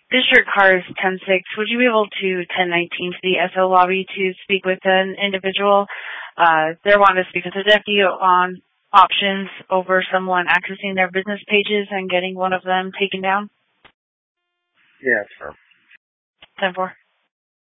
District Cars 10-6, would you be able to 10-19 to the SO lobby to speak with an individual? They're wanting to speak with a deputy on options over someone accessing their business pages and getting one of them taken down. Yeah, sure. 10-4.